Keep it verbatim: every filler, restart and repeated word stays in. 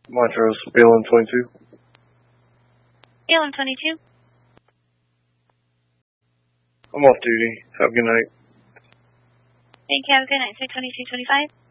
Montrose, B L M twenty-two. B L M twenty-two. I'm off duty. Have a good night. Thank you. Have a good night. Say twenty-two twenty-five.